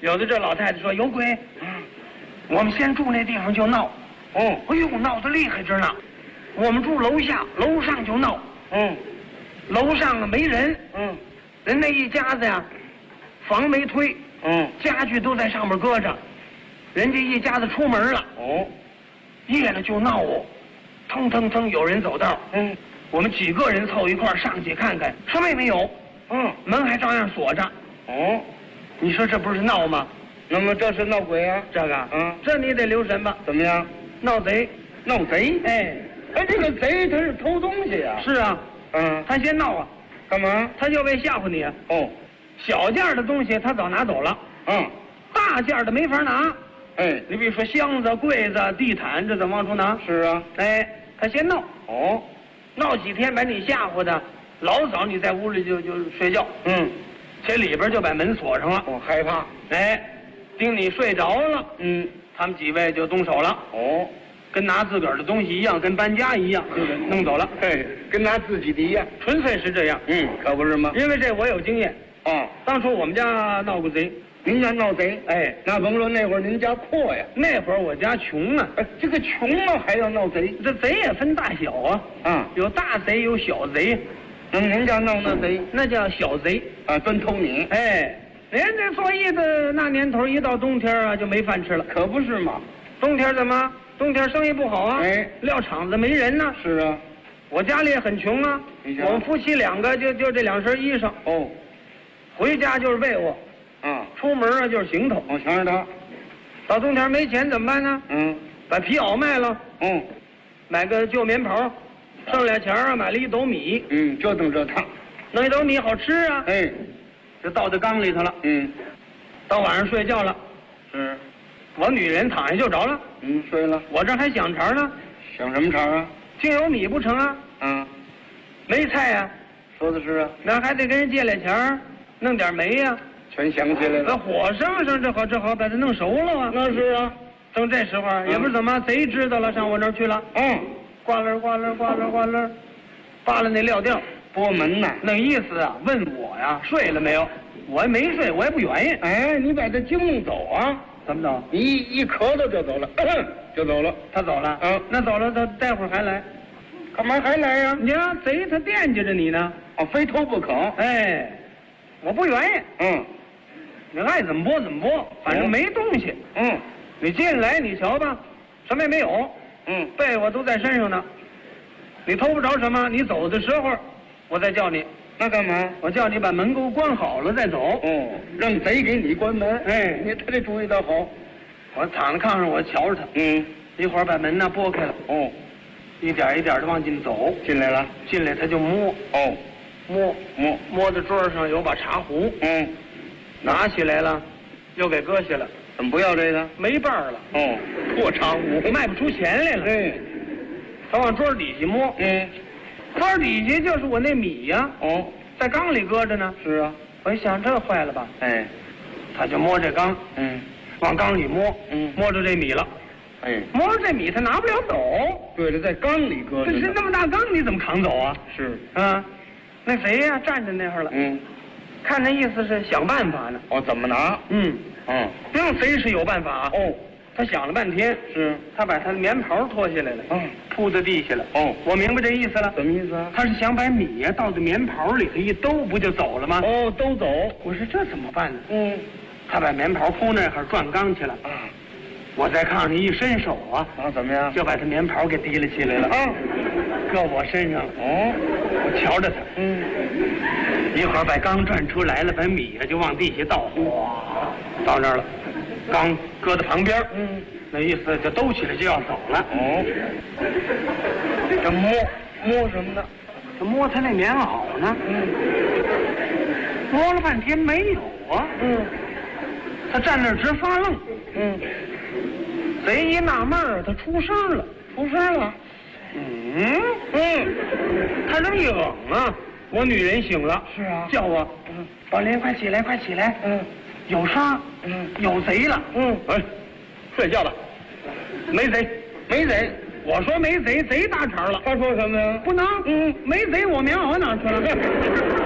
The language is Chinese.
有的这老太太说有鬼，我们先住那地方就闹，哎呦，闹得厉害着呢。我们住楼下，楼上就闹，楼上啊没人，人那一家子呀，房没推，家具都在上面搁着，人家一家子出门了，夜了就闹哦，腾腾腾有人走道，我们几个人凑一块上去看看，什么也没有，门还照样锁着，你说这不是闹吗？ 那么这是闹鬼啊？ 这个，这你得留神吧？ 怎么样？ 闹贼， 闹贼？哎，这个贼他是偷东西呀。 是啊，他先闹啊， 干嘛？ 他就为吓唬你啊。小件的东西他早拿走了，大件的没法拿。你比如说箱子、柜子、地毯，这怎么往出拿？ 是啊， 他先闹。闹几天把你吓唬的，老早你在屋里就睡觉。这里边就把门锁上了。 我害怕。 盯你睡着了。他们几位就动手了。跟拿自个儿的东西一样，跟搬家一样，就给弄走了。 跟拿自己的一样， 纯粹是这样。 可不是吗？ 因为这我有经验。当初我们家闹过贼。 您家闹贼？那甭说那会儿您家阔呀。 那会儿我家穷啊。 这个穷了还要闹贼？ 这贼也分大小啊。有大贼有小贼。 那么您家闹那贼， 那叫小贼啊，专偷你。 人这做艺的那年头，一到冬天啊就没饭吃了。 可不是嘛？ 冬天怎么？冬天生意不好啊。料场子没人呢。 是啊， 我家里也很穷啊。我们夫妻两个就这2身衣裳。回家就是被窝。出门啊就是行头。 我瞧着他。 到冬天没钱怎么办呢？把皮袄卖了。买个旧棉袍，剩下钱啊买了1斗米。 折腾这趟， 弄1斗米好吃啊。就倒在缸里头了。到晚上睡觉了。 是。 我女人躺下就着了。 睡了。 我这还想茬呢。 想什么茬啊？ 净有米不成啊？没菜呀。 说的是啊。 那还得跟人借点钱，弄点煤呀。 全想起来了。 那火生上正好把它弄熟了啊。 那是啊。 正这时候也不知怎么贼知道了，上我那儿去了。呱啦呱啦呱啦呱啦，扒拉那料调， 拨门呐。 那意思啊，问我呀睡了没有？我没睡，我也不愿意。 你把他惊弄走啊？ 怎么走？ 你一咳嗽就走了，就走了。 他走了。那走了，他待会儿还来。 干嘛还来呀？ 你看贼他惦记着你呢。 非偷不可。 我不愿意。你爱怎么播怎么播，反正没东西。你进来你瞧吧，什么也没有。被窝都在身上呢。你偷不着什么，你走的时候，我再叫你。 那干嘛？ 我叫你把门给我关好了再走。 让贼给你关门。他这主意倒好。 我躺在炕上，我瞧着他。一会儿把门拨开了。一点一点的往进走。 进来了。 进来他就摸。摸到桌上有把茶壶。拿起来了，又给搁下了。 怎么不要这个？ 没伴儿了。 破茶壶， 卖不出钱来了。他往桌底下摸。桌底下就是我那米呀。在缸里搁着呢。 是啊。 我一想这坏了吧。他就摸这缸。往缸里摸。摸着这米了。摸着这米他拿不了走。 对了，在缸里搁着。 这是那么大缸，你怎么扛走啊？ 是。 那谁呀站在那儿了。看那意思是想办法呢。 怎么拿？ 不用贼是有办法啊。他想了半天。 是。 他把他的棉袍脱下来了。铺在地下了。我明白这意思了。 什么意思啊？ 他是想把米呀倒在棉袍里头一兜，不就走了吗？ 都走。 我说这怎么办呢？他把棉袍铺那儿转缸去了。我在炕上一伸手啊。 怎么样？ 就把他棉袍给提了起来了。搁我身上了。我瞧着他。一会儿把缸转出来了，把米呀就往地下倒。到那儿了，缸搁在旁边。那意思就兜起来就要走了。 这摸什么呢？ 他摸他那棉袄呢。摸了半天没有啊。他站那儿直发愣。贼一纳闷儿，他出声了。他这么一冷啊，我女人醒了。 是啊。 叫我。宝莲，快起来，快起来。有声。有贼了。睡觉吧。没贼。我说没贼，贼搭茬了。 他说什么呀？ 不能。没贼，我棉袄哪去了？